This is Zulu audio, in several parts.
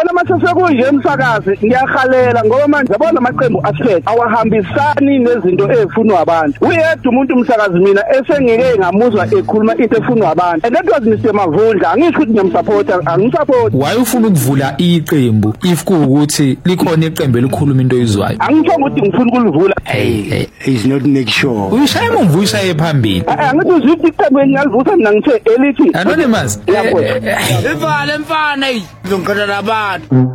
Yena mase sekunje emsakazi ngiyahalela ngoba manje yabona amaqembu asiphethe awahambisani nezinto ezifunwa abantu. Uyedwa umuntu umsakazi mina esengike ngamuzwa ekhuluma into efunwa abantu. And that was Mr. Mavundla. Angisho ukuthi ngiyamsupporta, angisupport. Why ufuna ukuvula iqembu if kuukuthi likhona iqembu elikhuluma into oyizwayo? Angisho ukuthi ngifuna ukulivula. Hey, he's not make sure. Uyishaya umvuyisa ephambili. Angithi uzithi iqembu engiyalivusa mina ngithe elithi Anonymous. Ivale mfana ngizongqala labantu.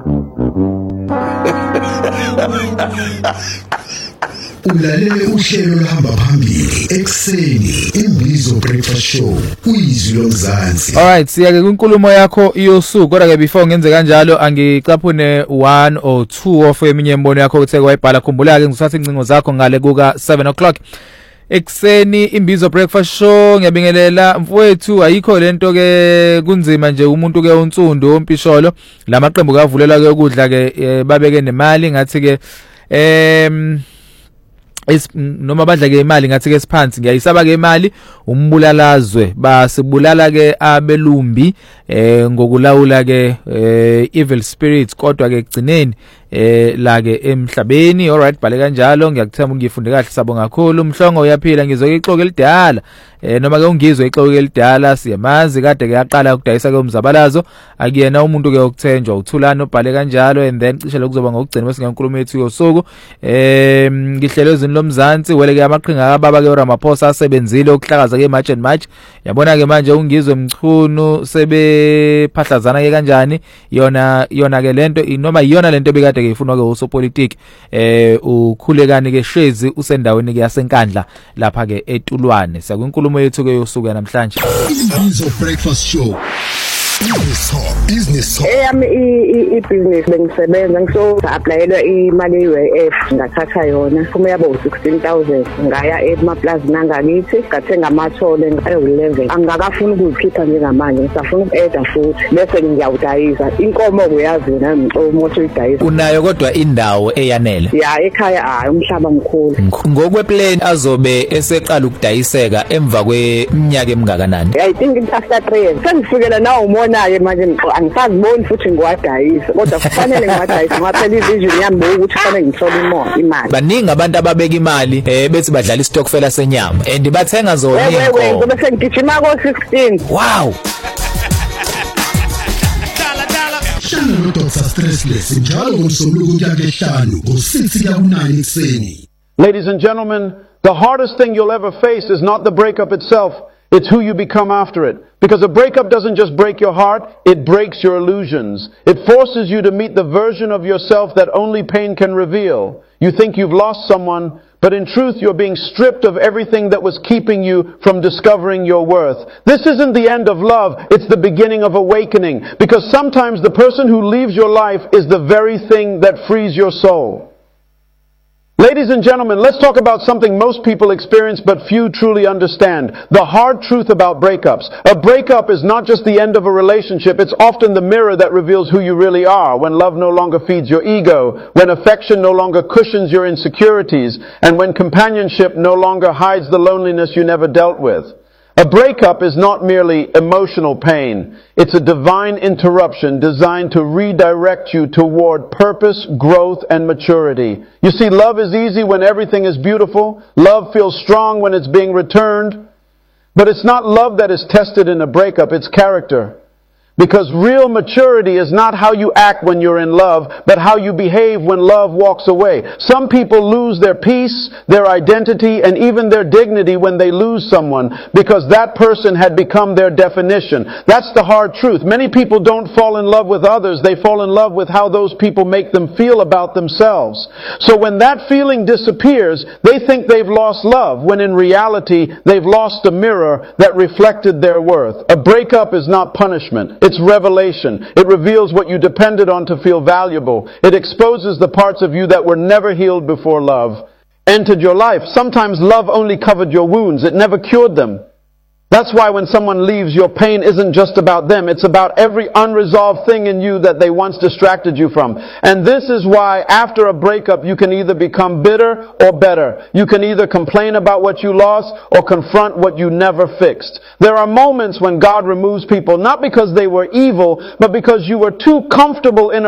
Ulalele uhlelo lohamba phambili ekseni Imbizo Breakfast Show kuyizwi lomzansi. Alright, siyake kwinkulumo yakho iyosuku kodwa ke before ngenze kanjalo angicaphune 1 or 2 of eminye imbono yakho uthe kwayibhala. Khumbula ke ngizothatha incingo zakho ngale kuka 7 o'clock. Ekseni Imbizo Breakfast Show ngiyabingelela mfowethu ayikho lento ke kunzima nje umuntu ke uNtsundu ompisholo lamaqembu kavulelwa ke ukudla ke babeke nemali ngathi ke noma badla ke imali ngathi ke siphansi ngiyayisaba ke imali umbulalazwe basibulala ke abelumbi ngokulawula ke evil spirits kodwa ke gcineni la ke emhlabeni. Alright, bale kanjalo ngiyakuthemba ngifunde kahle sabonga kakhulu. Umhlongo uyaphila ngizwe ixoxe elidala noma ke ungizwe ixoxe elidala siyamazi kade ke yaqala ukudayisa ke umzabalazo akuyena umuntu ke okuthenjwa uthulana ubhale kanjalo and then cishe lokuzoba ngokugcina bese ngenkulumo yethu yosuku ngihlelo ezini lomzansi wele ke amaqhinga kababa ke Ramaphosa asebenzile ukuhlakaza ke March and March yabona ke manje ungizwe mchunu sebephahlazana ke kanjani yona ke lento noma iyona lento bekade ke ifunwa ke usopolitiki ukhulekani ke Shezi usendaweni ke yasenkandla lapha ke eTulwane. Sakwinkulumo yethu ke yosuku namhlanje Imbizo Breakfast Show. Business talk. Eyami i-business bengisebenza ngiso-applyelwa imali ye-UIF ngathatha yona kuma yabo 16,000 ngaya emaplazini angakithi ngathenga amathole ayi-11 angakafuni ukuzikhipha njengamanje ngisafuna uku-eda futhi bese ngiyawudayisa inkomo kuyazi wena ngicomotho uyidayisa unayo kodwa indawo eyanele ya ekhaya hayi umhlaba mkhulu ngokweplan azobe eseqala ukudayiseka emva kweminyaka emingakanani I think after 3 years sengifikela nawo naye manje angisaziboni futhi ngiwadayisa kodwa kufanele ngiwadayisa ngoba phela ivision yami ukuthi kufanele ngithole imali. Baningi abantu ababeka imali bethi badlala istokfela senyama and bathenga zona inkomo. Ngoba sengigijima ko 16. Wow. Shana no Dr. Stressless njalo ngomsombuluko kuya ke5 ngo6 kuya ku9 ekseni. Ladies and gentlemen, the hardest thing you'll ever face is not the breakup itself. It's who you become after it. Because a breakup doesn't just break your heart, it breaks your illusions. It forces you to meet the version of yourself that only pain can reveal. You think you've lost someone, but in truth you're being stripped of everything that was keeping you from discovering your worth. This isn't the end of love, it's the beginning of awakening. Because sometimes the person who leaves your life is the very thing that frees your soul. Ladies and gentlemen, let's talk about something most people experience but few truly understand. The hard truth about breakups. A breakup is not just the end of a relationship, it's often the mirror that reveals who you really are. When love no longer feeds your ego, when affection no longer cushions your insecurities, and when companionship no longer hides the loneliness you never dealt with. A breakup is not merely emotional pain. It's a divine interruption designed to redirect you toward purpose, growth, and maturity. You see, love is easy when everything is beautiful. Love feels strong when it's being returned. But it's not love that is tested in a breakup, it's character. Because real maturity is not how you act when you're in love, but how you behave when love walks away. Some people lose their peace, their identity, and even their dignity when they lose someone, because that person had become their definition. That's the hard truth. Many people don't fall in love with others, they fall in love with how those people make them feel about themselves. So when that feeling disappears, they think they've lost love, when in reality, they've lost a mirror that reflected their worth. A breakup is not punishment. It's revelation. It reveals what you depended on to feel valuable. It exposes the parts of you that were never healed before love entered your life. Sometimes love only covered your wounds. It never cured them. That's why when someone leaves, your pain isn't just about them. It's about every unresolved thing in you that they once distracted you from. And this is why after a breakup, you can either become bitter or better. You can either complain about what you lost or confront what you never fixed. There are moments when God removes people, not because they were evil, but because you were too comfortable in a